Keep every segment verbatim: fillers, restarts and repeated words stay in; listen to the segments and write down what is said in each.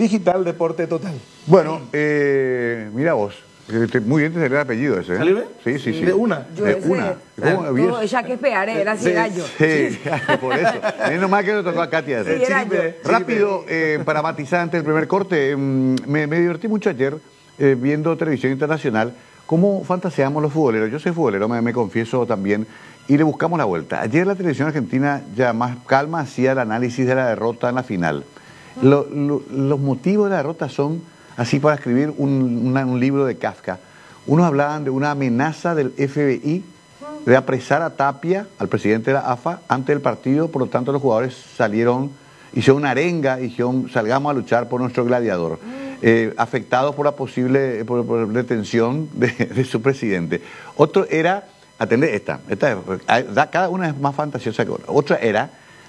Digital Deporte Total. Bueno, eh, mira vos. Muy bien te salió el apellido ese. ¿eh? ¿Salió bien? Sí, sí, sí. De una. Yo de ese, una. ¿Cómo había? No, ya que esperar, era así, Sí, era yo. sí, por eso. Menos mal que le tocó a Katia ese. Sí, era yo. Rápido, eh, para matizar antes del primer corte, eh, me, me divertí mucho ayer eh, viendo televisión internacional, cómo fantaseamos los futboleros. Yo soy futbolero, me, me confieso también, y le buscamos la vuelta. Ayer la televisión argentina, ya más calma, hacía el análisis de la derrota en la final. Lo, lo, los motivos de la derrota son, así para escribir un, una, un libro de Kafka. Unos hablaban de una amenaza del F B I de apresar a Tapia, al presidente de la A F A, antes del partido. Por lo tanto, los jugadores salieron, hicieron una arenga, dijeron, salgamos a luchar por nuestro gladiador, eh, afectados por la posible por, por detención de, de su presidente. Otro era, atender esta, esta cada una es más fantasiosa que otra. Otra era,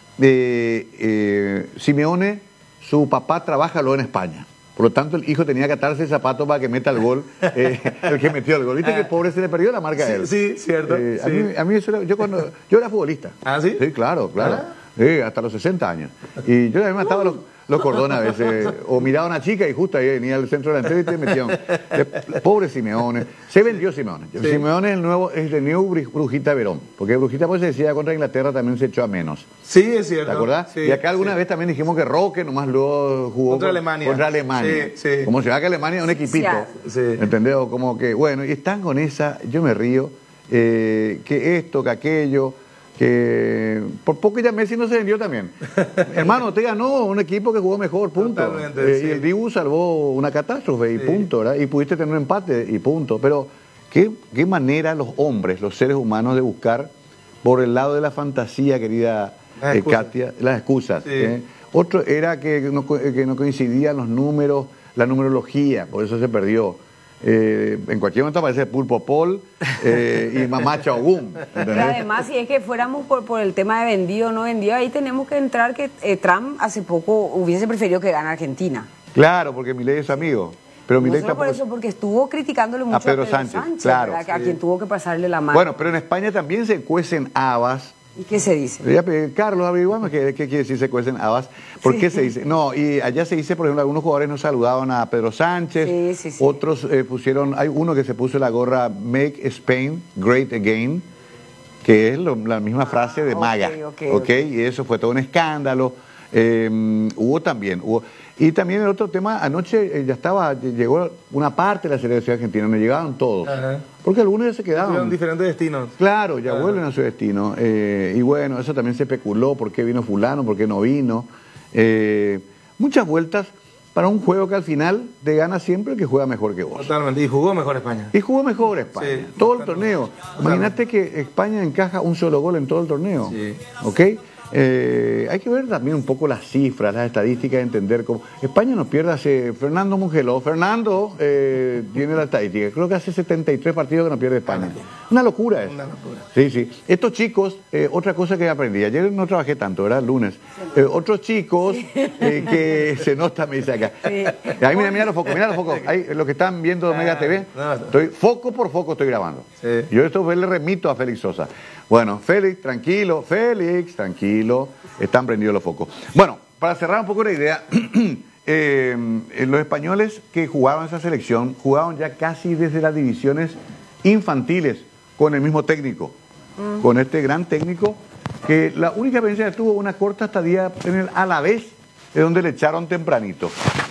eh, eh, Simeone, su papá trabaja luego en España. Por lo tanto, el hijo tenía que atarse el zapato para que meta el gol, eh, el que metió el gol. ¿Viste que el pobre se le perdió la marca a él? Sí, cierto. Eh, sí. A mí, a mí eso era, yo cuando, yo era futbolista. ¿Ah, sí? Sí, claro, claro. ¿Ah? Sí, hasta los sesenta años. Y yo a mí me mataba los, los cordones a veces. O miraba a una chica y justo ahí venía al centro de la entrevista y me metían. Pobre Simeone. Se vendió Simeone. Sí. Simeone es el nuevo, es el new Brujita Verón. Porque Brujita, pues se decía contra Inglaterra, también se echó a menos. Sí, es cierto. ¿Te acordás? Sí, y acá alguna sí. vez también dijimos que Roque nomás luego jugó contra con, Alemania. Contra Alemania. Sí, sí. Como se va que Alemania es un equipito. Sí. ¿Entendés? O como que, bueno, y están con esa, yo me río, eh, que esto, que aquello, que por poco ya Messi no se vendió también. Hermano, te ganó un equipo que jugó mejor, punto. Eh, sí. Y el Dibu salvó una catástrofe y sí. punto, ¿verdad? Y pudiste tener un empate y punto. Pero, ¿qué, qué manera los hombres, los seres humanos, de buscar por el lado de la fantasía, querida eh, Katia, las excusas? Sí. ¿eh? Otro era que no, que no coincidían los números, la numerología, por eso se perdió. Eh, en cualquier momento aparece Pulpo Paul eh, y Mamá Chaogún. Pero además, si es que fuéramos por, por el tema de vendido o no vendido, ahí tenemos que entrar que eh, Trump hace poco hubiese preferido que gane Argentina. Claro, porque Milei es amigo. Pero no Milei solo por eso, porque estuvo criticándole mucho a Pedro, a Pedro Sánchez, Sánchez claro, sí. a quien tuvo que pasarle la mano. Bueno, pero en España también se cuecen habas. ¿Y qué se dice? Carlos, averiguamos qué, qué quiere decir se cuecen habas. ¿Por sí. qué se dice? No, y allá se dice, por ejemplo, algunos jugadores no saludaban a Pedro Sánchez, sí, sí, sí. otros eh, pusieron, hay uno que se puso la gorra Make Spain Great Again, que es lo, la misma frase de MAGA, okay, okay, ¿ok? okay. Y eso fue todo un escándalo. Eh, hubo también, hubo... Y también el otro tema, anoche eh, ya estaba, llegó una parte de la selección argentina, no llegaban todos, Ajá. porque algunos ya se quedaban. En diferentes destinos. Claro, ya Ajá. vuelven a su destino. Eh, y bueno, eso también se especuló, por qué vino fulano, por qué no vino. Eh, muchas vueltas para un juego que al final te gana siempre el que juega mejor que vos. Totalmente, y jugó mejor España. Y jugó mejor España, sí, todo el torneo. Totalmente. Imagínate que España encaja un solo gol en todo el torneo, sí. ¿ok? Eh, hay que ver también un poco las cifras, las estadísticas, entender cómo... España nos pierde hace... Fernando Mugeló, Fernando eh, tiene la estadística, creo que hace setenta y tres partidos que no pierde España. Una locura eso. Una locura. Sí, sí. Estos chicos, eh, otra cosa que aprendí, ayer no trabajé tanto, ¿verdad? Lunes. Eh, otros chicos eh, que se nota, me dice acá. Sí. Ahí mira, mira los focos, mira los focos. Ahí, los que están viendo Omega T V, no, no. Estoy, foco por foco estoy grabando. Sí. Yo esto le remito a Félix Sosa. Bueno, Félix, tranquilo, Félix, tranquilo, están prendidos los focos. Bueno, para cerrar un poco la idea, eh, los españoles que jugaban esa selección, jugaban ya casi desde las divisiones infantiles con el mismo técnico, mm. con este gran técnico, que la única experiencia que tuvo una corta estadía en el Alavés, de donde le echaron tempranito.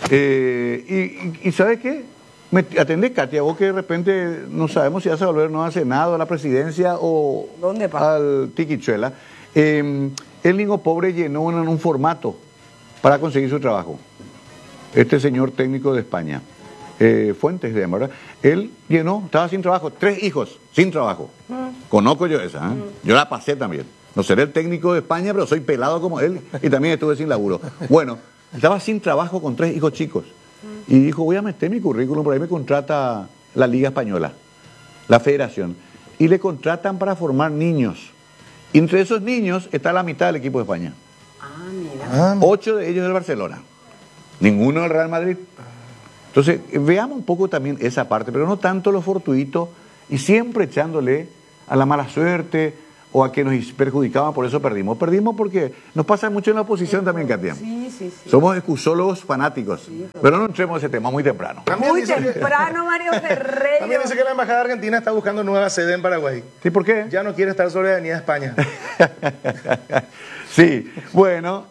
Eh, y, y, y ¿sabes qué? Me atendés, Katia, vos que de repente no sabemos si vas a volver no al Senado, a la presidencia o ¿Dónde, pa? al Tiquichuela. Eh, el niño pobre llenó en un formato para conseguir su trabajo. Este señor técnico de España, eh, Fuentes de llama, ¿verdad? Él llenó, estaba sin trabajo, tres hijos, sin trabajo. Mm. Conozco yo esa, ¿eh? Mm. Yo la pasé también. No seré el técnico de España, pero soy pelado como él y también estuve sin laburo. Bueno, estaba sin trabajo con tres hijos chicos. Y dijo, voy a meter mi currículum, por ahí me contrata la Liga Española, la Federación. Y le contratan para formar niños. Y entre esos niños está la mitad del equipo de España. Ah, mira. Ah, Ocho de ellos del Barcelona. Ninguno del Real Madrid. Entonces, veamos un poco también esa parte, pero no tanto lo fortuito y siempre echándole a la mala suerte o a que nos perjudicaban, por eso perdimos. Perdimos porque nos pasa mucho en la oposición también, Katia. Sí, sí, sí. Somos excusólogos fanáticos. Sí, pero no entremos en ese tema muy temprano. También Muy dice que- temprano, Mario Ferreiro. También dice que la Embajada Argentina está buscando nueva sede en Paraguay. ¿Sí? ¿Por qué? Ya no quiere estar sobre Avenida España. Sí, bueno,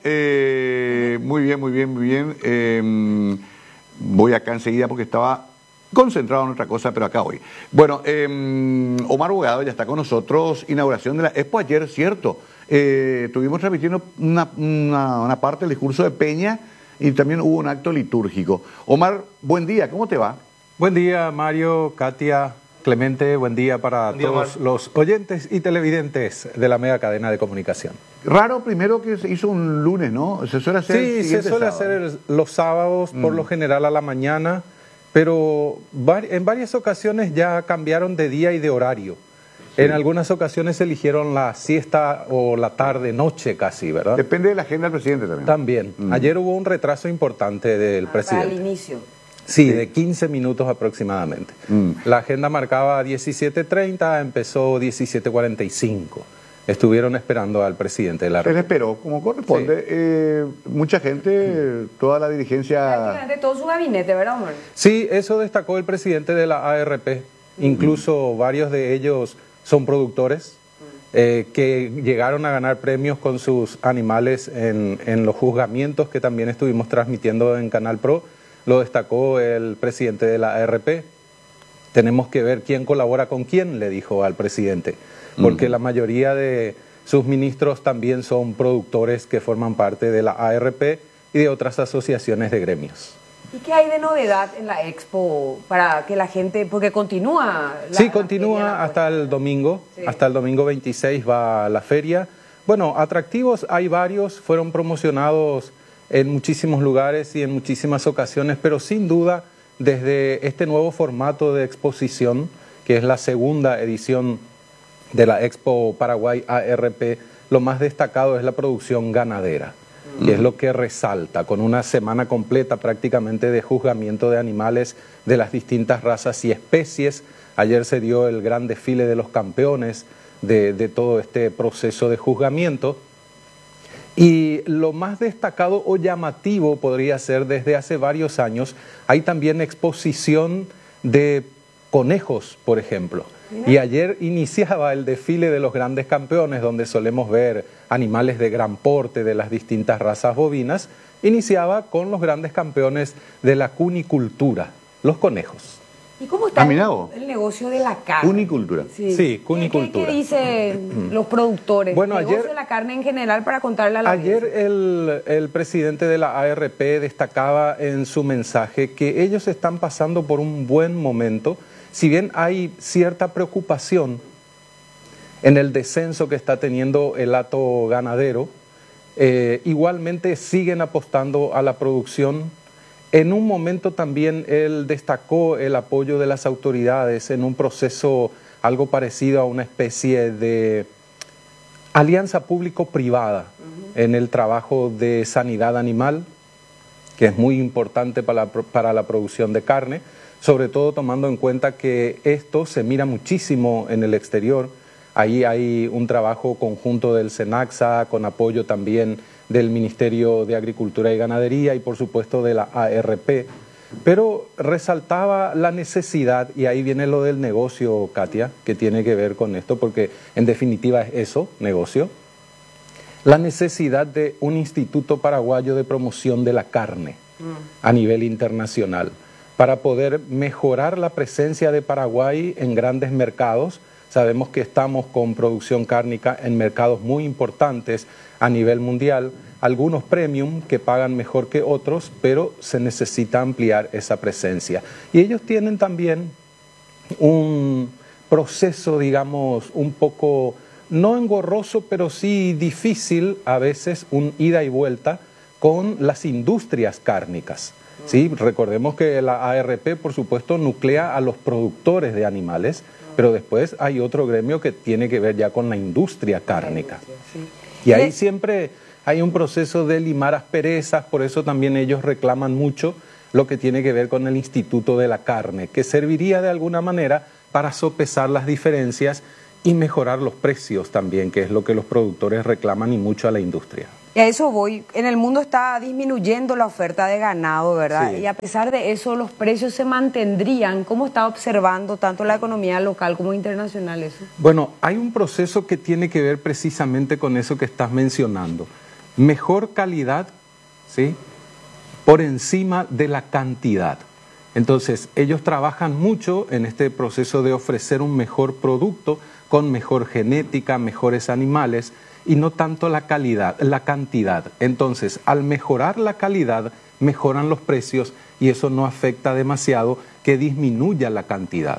eh, muy bien, muy bien, muy bien. Eh, voy acá enseguida porque estaba concentrado en otra cosa, pero acá voy. Bueno, eh, Omar Bogado ya está con nosotros. Inauguración de la Expo ayer, cierto. Eh, estuvimos transmitiendo una, una, una parte del discurso de Peña y también hubo un acto litúrgico. Omar, buen día, ¿cómo te va? Buen día, Mario, Katia, Clemente, buen día para Buen día, todos Omar. los oyentes y televidentes de la mega cadena de comunicación. Raro primero que se hizo un lunes, ¿no? Se suele hacer el Sí, se siguiente suele sábado. hacer el- los sábados, por Mm. lo general a la mañana, pero vari- en varias ocasiones ya cambiaron de día y de horario. En algunas ocasiones eligieron la siesta o la tarde, noche casi, ¿verdad? Depende de la agenda del presidente también. También. Mm. Ayer hubo un retraso importante del Ah, para presidente. el inicio. Sí, de quince minutos aproximadamente. Mm. La agenda marcaba diecisiete treinta, empezó diecisiete cuarenta y cinco. Estuvieron esperando al presidente de la Se le República. esperó, como corresponde. Eh, mucha gente, toda la dirigencia... Prácticamente todo su gabinete, ¿verdad, Omar? Sí, eso destacó el presidente de la A R P. Incluso varios de ellos son productores eh, que llegaron a ganar premios con sus animales en, en los juzgamientos que también estuvimos transmitiendo en Canal Pro. Lo destacó el presidente de la A R P. Tenemos que ver quién colabora con quién, le dijo al presidente, porque Ujú. la mayoría de sus ministros también son productores que forman parte de la A R P y de otras asociaciones de gremios. ¿Y qué hay de novedad en la expo para que la gente, porque continúa? La, Sí, la continúa feria, la hasta puesta? el domingo, Sí. hasta el domingo veintiséis va la feria. Bueno, atractivos hay varios, fueron promocionados en muchísimos lugares y en muchísimas ocasiones, pero sin duda desde este nuevo formato de exposición, que es la segunda edición de la Expo Paraguay A R P, lo más destacado es la producción ganadera, que es lo que resalta, con una semana completa prácticamente de juzgamiento de animales de las distintas razas y especies. Ayer se dio el gran desfile de los campeones de, de todo este proceso de juzgamiento. Y lo más destacado o llamativo podría ser desde hace varios años, hay también exposición de conejos, por ejemplo. Y ayer iniciaba el desfile de los grandes campeones, donde solemos ver animales de gran porte de las distintas razas bovinas. Iniciaba con los grandes campeones de la cunicultura, los conejos. ¿Y cómo está Ah, el, mirá vos. el negocio de la carne? Unicultura. Sí, Sí, ¿Qué- cunicultura. ¿Qué, qué dicen los productores? Bueno, el negocio ayer- de la carne en general para contarle a la Ayer audiencia. el, el presidente de la A R P destacaba en su mensaje que ellos están pasando por un buen momento, si bien hay cierta preocupación en el descenso que está teniendo el hato ganadero, eh, igualmente siguen apostando a la producción. En un momento también él destacó el apoyo de las autoridades en un proceso algo parecido a una especie de alianza público-privada en el trabajo de sanidad animal, que es muy importante para la, pro- para la producción de carne, sobre todo tomando en cuenta que esto se mira muchísimo en el exterior. Ahí hay un trabajo conjunto del SENACSA, con apoyo también del Ministerio de Agricultura y Ganadería y por supuesto de la A R P. Pero resaltaba la necesidad, y ahí viene lo del negocio, Katia, que tiene que ver con esto, porque en definitiva es eso, negocio, la necesidad de un Instituto Paraguayo de Promoción de la Carne a nivel internacional, para poder mejorar la presencia de Paraguay en grandes mercados. Sabemos que estamos con producción cárnica en mercados muy importantes a nivel mundial, algunos premium que pagan mejor que otros, pero se necesita ampliar esa presencia. Y ellos tienen también un proceso, digamos, un poco, no engorroso, pero sí difícil, a veces un ida y vuelta con las industrias cárnicas. ¿Sí? Recordemos que la A R P, por supuesto, nuclea a los productores de animales, pero después hay otro gremio que tiene que ver ya con la industria cárnica. Sí. Y ahí Le- siempre hay un proceso de limar asperezas, por eso también ellos reclaman mucho lo que tiene que ver con el Instituto de la Carne, que serviría de alguna manera para sopesar las diferencias y mejorar los precios también, que es lo que los productores reclaman y mucho a la industria. Y a eso voy. En el mundo está disminuyendo la oferta de ganado, ¿verdad? Sí. Y a pesar de eso, los precios se mantendrían. ¿Cómo está observando tanto la economía local como internacional eso? Bueno, hay un proceso que tiene que ver precisamente con eso que estás mencionando. Mejor calidad, ¿sí?, por encima de la cantidad. Entonces, ellos trabajan mucho en este proceso de ofrecer un mejor producto con mejor genética, mejores animales, y no tanto la calidad, la cantidad. Entonces, al mejorar la calidad, mejoran los precios y eso no afecta demasiado que disminuya la cantidad.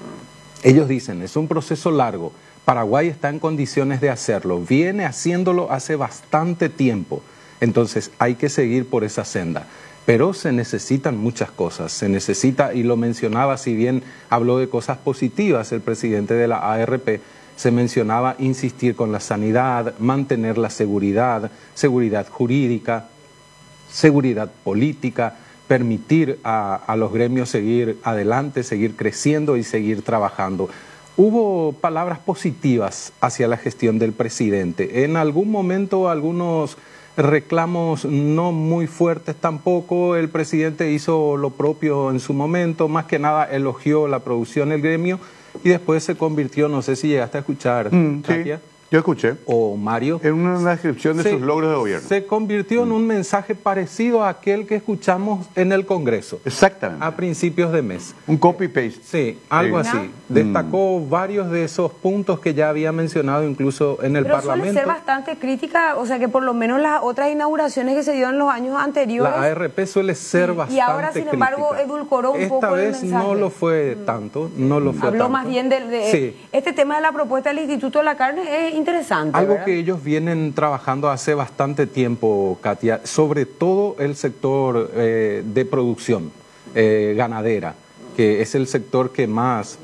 Ellos dicen, es un proceso largo. Paraguay está en condiciones de hacerlo, viene haciéndolo hace bastante tiempo. Entonces, hay que seguir por esa senda. Pero se necesitan muchas cosas, se necesita, y lo mencionaba, si bien habló de cosas positivas el presidente de la A R P, se mencionaba insistir con la sanidad, mantener la seguridad, seguridad jurídica, seguridad política, permitir a, a los gremios seguir adelante, seguir creciendo y seguir trabajando. Hubo palabras positivas hacia la gestión del presidente. En algún momento algunos reclamos no muy fuertes tampoco. El presidente hizo lo propio en su momento, más que nada elogió la producción del gremio y después se convirtió, no sé si llegaste a escuchar, Mm, Katia, sí, yo escuché. o Mario. En una descripción de Se- sus logros de gobierno. Se convirtió en un mensaje parecido a aquel que escuchamos en el Congreso Exactamente. a principios de mes. Un copy-paste. Sí, algo Sí. así. Destacó varios de esos puntos que ya había mencionado incluso en el Pero Parlamento. suele ser bastante crítica, o sea que por lo menos las otras inauguraciones que se dio en los años anteriores... La A R P suele ser Sí, bastante y ahora, sin embargo, crítica. edulcoró un Esta poco el vez mensaje. no lo fue tanto, no lo fue Habló tanto. más bien de, de- Sí. este tema de la propuesta del Instituto de la Carne es interesante, Algo ¿verdad? que ellos vienen trabajando hace bastante tiempo, Katia, sobre todo el sector eh, de producción eh, ganadera, que es el sector que más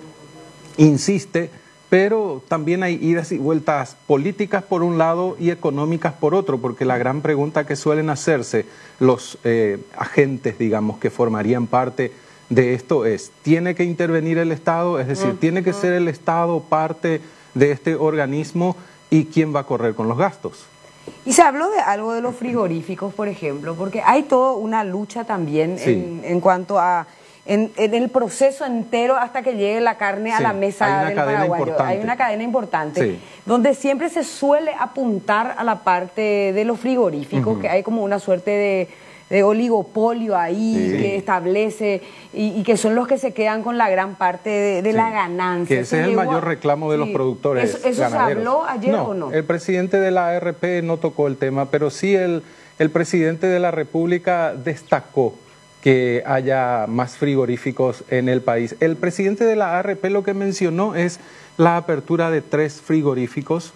insiste, pero también hay idas y vueltas políticas por un lado y económicas por otro, porque la gran pregunta que suelen hacerse los eh, agentes, digamos, que formarían parte de esto es, ¿tiene que intervenir el Estado? Es decir, ¿tiene que ser el Estado parte de este organismo? ¿Y quién va a correr con los gastos? Y se habló de algo de los frigoríficos, por ejemplo, porque hay toda una lucha también Sí. en, en cuanto a... En, en el proceso entero hasta que llegue la carne a Sí, la mesa hay una del cadena paraguayo. importante. Hay una cadena importante Sí. donde siempre se suele apuntar a la parte de los frigoríficos, que hay como una suerte de, de oligopolio ahí Sí. que establece y, y que son los que se quedan con la gran parte de, de Sí. la ganancia. Que ese Se es el llegó a- mayor reclamo de los Sí. productores ¿Eso, eso se ganaderos. habló ayer no, o no? El presidente de la A R P no tocó el tema, pero sí el, el presidente de la República destacó que haya más frigoríficos en el país. El presidente de la A R P lo que mencionó es la apertura de tres frigoríficos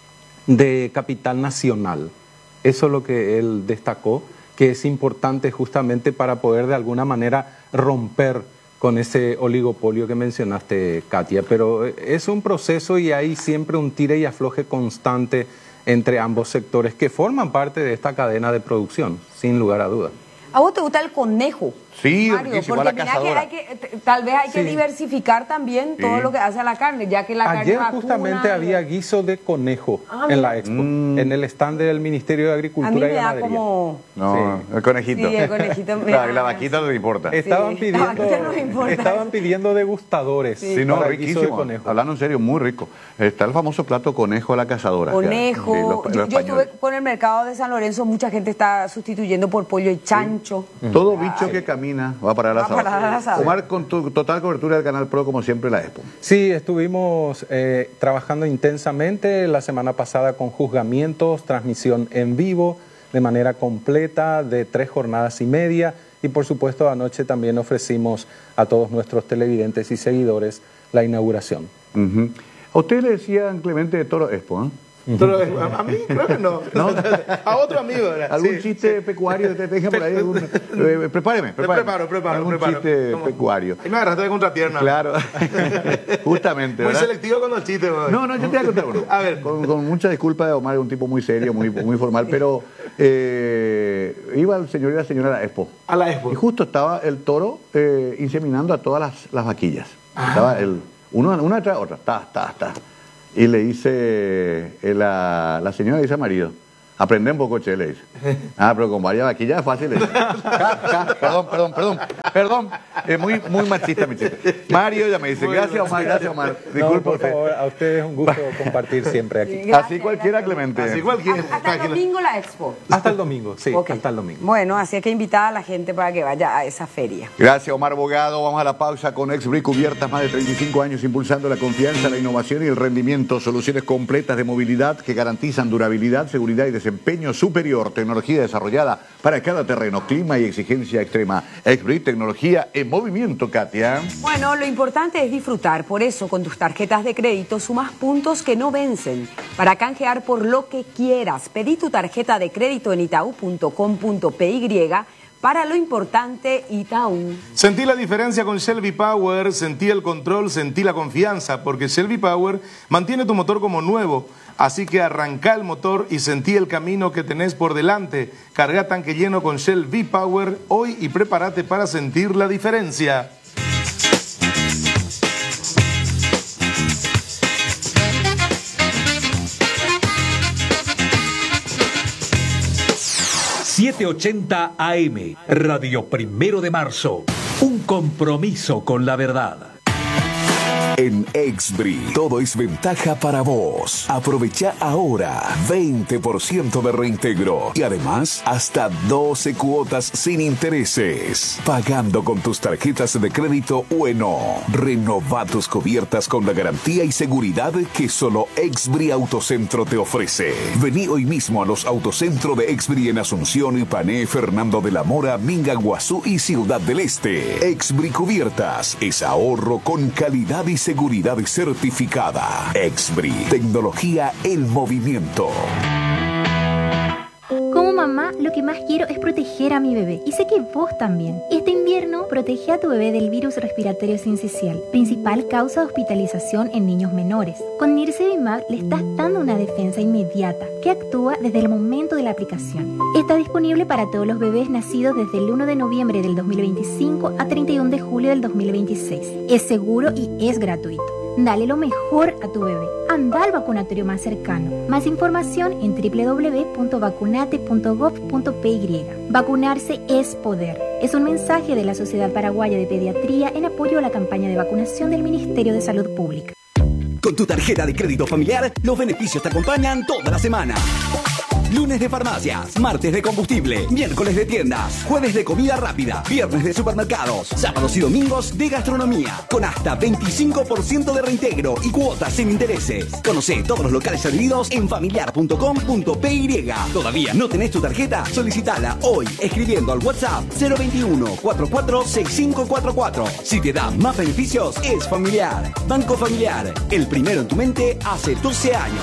de capital nacional. Eso es lo que él destacó, que es importante justamente para poder de alguna manera romper con ese oligopolio que mencionaste, Katia. Pero es un proceso y hay siempre un tire y afloje constante entre ambos sectores que forman parte de esta cadena de producción, sin lugar a duda. ¿A vos te gusta el conejo? Sí, Mario? riquísimo, Porque a la mira que cazadora. hay que, t- tal vez hay que Sí. diversificar también todo Sí. lo que hace a la carne, ya que la Ayer carne justamente vacuna, había guiso de conejo Ah, en mira. la expo, Mm. en el stand del Ministerio de a mí Agricultura me y da Ganadería. No, como... el conejito. Sí, el conejito me Claro, da- y la vaquita no le importa. Estaban Sí, pidiendo, la vaquita no me importa. estaban pidiendo degustadores. Sí, no, para el guiso de riquísimo. conejo. Hablando en serio, muy rico. Está el famoso plato conejo a la cazadora. Conejo. Sí, los- los yo, yo estuve españoles. por el mercado de San Lorenzo, mucha gente está sustituyendo por pollo y chancho. Todo bicho que camina va a parar al Va a asador. parar al asador. Omar, con tu total cobertura del Canal Pro, como siempre, la Expo. Sí, estuvimos eh, trabajando intensamente la semana pasada con juzgamientos, transmisión en vivo de manera completa de tres jornadas y media y por supuesto anoche también ofrecimos a todos nuestros televidentes y seguidores la inauguración. Ujú. A usted le decían Clemente de Toro Expo, ¿eh? Pero, a, a mí creo que no. A otro amigo. ¿verdad? ¿Algún Sí, chiste pecuario que te deje por ahí? Algún- eh, prepáreme, Me prepáreme. preparo, preparo, Algún preparo. chiste ¿Cómo? pecuario. Ahí me agarraste de contrapierna. Claro, justamente, Muy ¿verdad? selectivo con los chistes, güey. No, no, yo te voy a contar uno. A ver. Con, con mucha disculpa de Omar, es un tipo muy serio, muy, muy formal, pero eh, iba el señor y la señora a la Expo. A la Expo. Y justo estaba el toro eh, inseminando a todas las, las vaquillas. Estaba el, uno, una tras otra, ta, ta, ta. y le dice, eh, la, la señora dice al marido, aprende un poco, che, le dice. Ah, pero con varias vaquillas es fácil. Le dice. Ja, ja, perdón, perdón, perdón, perdón. Es muy, muy machista mi chiste. Mario ya me dice, gracias Omar, gracias Omar. No, Disculpe por usted. favor, a ustedes es un gusto compartir siempre aquí. Gracias, Así cualquiera, gracias. Clemente. Así cualquiera. Hasta el domingo la expo. Hasta el domingo, sí, Ok. hasta el domingo. Bueno, así es que invitar a la gente para que vaya a esa feria. Gracias, Omar Bogado. Vamos a la pausa con Exbri Cubiertas, más de treinta y cinco años impulsando la confianza, la innovación y el rendimiento. Soluciones completas de movilidad que garantizan durabilidad, seguridad y desempeño superior. Tecnología desarrollada para cada terreno, clima y exigencia extrema. Exbri, tecnología en movimiento, Katia. Bueno, lo importante es disfrutar. Por eso, con tus tarjetas de crédito sumas puntos que no vencen para canjear por lo que quieras. Pedí tu tarjeta de crédito en itaú punto com punto pe y. Para lo importante, Itaú. Sentí la diferencia con Shell V-Power, sentí el control, sentí la confianza, porque Shell V-Power mantiene tu motor como nuevo. Así que arranca el motor y sentí el camino que tenés por delante. Carga tanque lleno con Shell V-Power hoy y prepárate para sentir la diferencia. setecientos ochenta A M, Radio Primero de Marzo. Un compromiso con la verdad. En Exbri, todo es ventaja para vos. Aprovecha ahora veinte por ciento de reintegro y además hasta doce cuotas sin intereses. Pagando con tus tarjetas de crédito Ueno. Renova tus cubiertas con la garantía y seguridad que solo Exbri Autocentro te ofrece. Vení hoy mismo a los Autocentro de Exbri en Asunción, Ipané, Fernando de la Mora, Minga, Guazú y Ciudad del Este. Exbri Cubiertas es ahorro con calidad y seguridad certificada. Exbri, tecnología en movimiento. Como mamá, lo que más quiero es proteger a mi bebé. Y sé que vos también. Este invierno, protege a tu bebé del virus respiratorio sincicial, principal causa de hospitalización en niños menores. Con Nirsevimab le estás dando una defensa inmediata que actúa desde el momento de la aplicación. Está disponible para todos los bebés nacidos desde el primero de noviembre del dos mil veinticinco a treinta y uno de julio del dos mil veintiséis. Es seguro y es gratuito. Dale lo mejor a tu bebé. Anda al vacunatorio más cercano. Más información en doble u doble u doble u punto vacunate punto gov punto pe y. Vacunarse es poder. Es un mensaje de la Sociedad Paraguaya de Pediatría en apoyo a la campaña de vacunación del Ministerio de Salud Pública. Con tu tarjeta de crédito familiar, los beneficios te acompañan toda la semana. Lunes de farmacias, martes de combustible, miércoles de tiendas, jueves de comida rápida, viernes de supermercados, sábados y domingos de gastronomía, con hasta veinticinco por ciento de reintegro y cuotas sin intereses. Conoce todos los locales adheridos en familiar punto com punto pe y. ¿Todavía no tenés tu tarjeta? Solicitala hoy escribiendo al WhatsApp cero veintiuno, cuarenta y cuatro, sesenta y cinco cuarenta y cuatro. Si te da más beneficios, es familiar. Banco Familiar, el primero en tu mente hace doce años.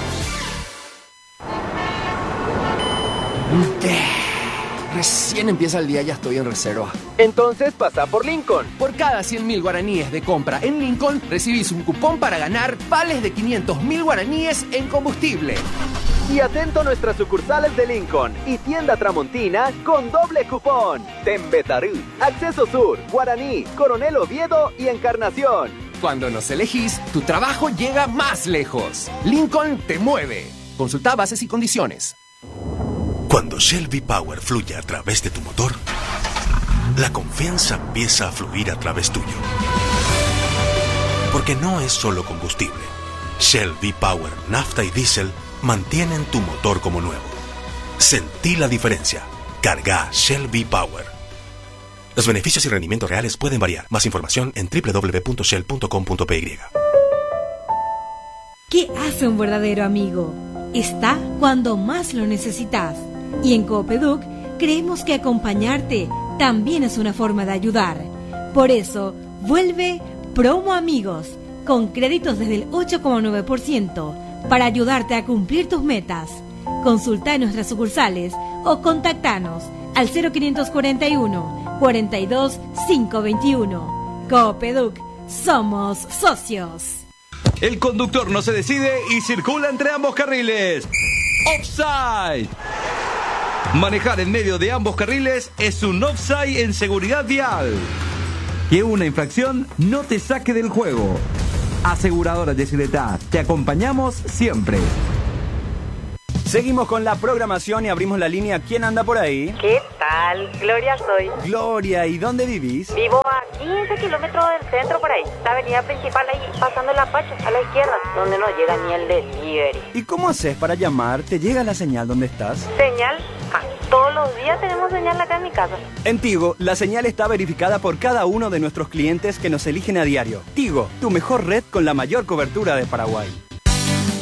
Recién empieza el día y ya estoy en reserva. Entonces pasa por Lincoln. Por cada cien mil guaraníes de compra en Lincoln, recibís un cupón para ganar vales de quinientos mil guaraníes en combustible. Y atento a nuestras sucursales de Lincoln y tienda Tramontina con doble cupón. Tembetarú, Acceso Sur, Guaraní, Coronel Oviedo y Encarnación. Cuando nos elegís, tu trabajo llega más lejos. Lincoln te mueve. Consulta bases y condiciones. Cuando Shell V-Power fluye a través de tu motor, la confianza empieza a fluir a través tuyo. Porque no es solo combustible. Shell V-Power, nafta y diésel mantienen tu motor como nuevo. Sentí la diferencia. Carga Shell V-Power. Los beneficios y rendimientos reales pueden variar. Más información en doble u doble u doble u punto shell punto com punto pe y. ¿Qué hace un verdadero amigo? Está cuando más lo necesitas. Y en Coopeduc creemos que acompañarte también es una forma de ayudar. Por eso, vuelve Promo Amigos, con créditos desde el ocho coma nueve por ciento, para ayudarte a cumplir tus metas. Consulta en nuestras sucursales o contactanos al cero quinientos cuarenta y uno, cuarenta y dos, quinientos veintiuno. Coopeduc, somos socios. El conductor no se decide y circula entre ambos carriles. ¡Offside! Manejar en medio de ambos carriles es un offside en seguridad vial. Que una infracción no te saque del juego. Aseguradora Yesileta, te acompañamos siempre. Seguimos con la programación y abrimos la línea. ¿Quién anda por ahí? ¿Qué tal? Gloria soy. Gloria, ¿y dónde vivís? Vivo a quince kilómetros del centro por ahí. La avenida principal ahí, pasando el Apache, a la izquierda, donde no llega ni el delivery. ¿Y cómo haces para llamar? ¿Te llega la señal donde estás? ¿Señal? Ah, todos los días tenemos señal acá en mi casa. En Tigo, la señal está verificada por cada uno de nuestros clientes que nos eligen a diario. Tigo, tu mejor red con la mayor cobertura de Paraguay.